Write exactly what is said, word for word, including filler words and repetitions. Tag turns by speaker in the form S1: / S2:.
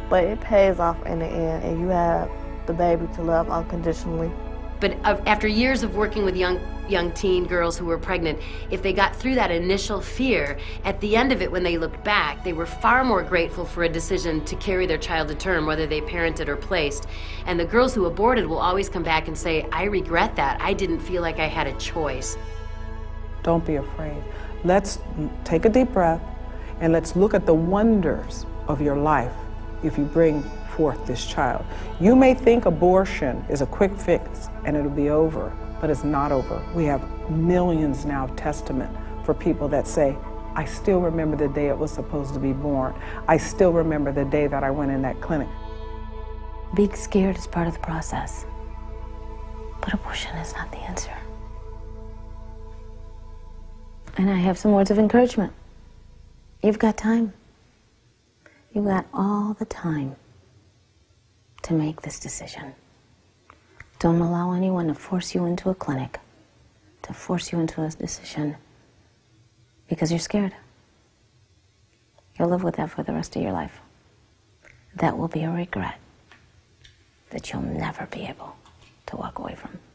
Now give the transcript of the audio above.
S1: but it pays off in the end, and you have the baby to love unconditionally.
S2: But after years of working with young young teen girls who were pregnant, if they got through that initial fear, at the end of it, when they looked back, they were far more grateful for a decision to carry their child to term, whether they parented or placed. And the girls who aborted will always come back and say, I regret that. I didn't feel like I had a choice.
S3: Don't be afraid. Let's take a deep breath and let's look at the wonders of your life if you bring forth this child. You may think abortion is a quick fix and it'll be over, but it's not over. We have millions now of testament for people that say, I still remember the day it was supposed to be born. I still remember the day that I went in that clinic.
S4: Being scared is part of the process, but abortion is not the answer. And I have some words of encouragement. You've got time. You've got all the time to make this decision. Don't allow anyone to force you into a clinic, to force you into a decision because you're scared. You'll live with that for the rest of your life. That will be a regret that you'll never be able to walk away from.